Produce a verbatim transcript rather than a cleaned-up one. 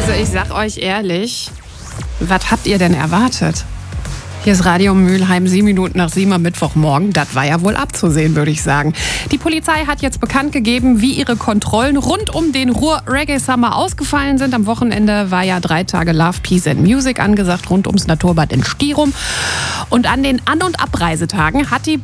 Also ich sag euch ehrlich, was habt ihr denn erwartet? Hier ist Radio Mülheim, sieben Minuten nach sieben am Mittwochmorgen. Das war ja wohl abzusehen, würde ich sagen. Die Polizei hat jetzt bekannt gegeben, wie ihre Kontrollen rund um den Ruhr Reggae Summer ausgefallen sind. Am Wochenende war ja drei Tage Love, Peace and Music angesagt, rund ums Naturbad in Stirum. Und an den An- und Abreisetagen hat die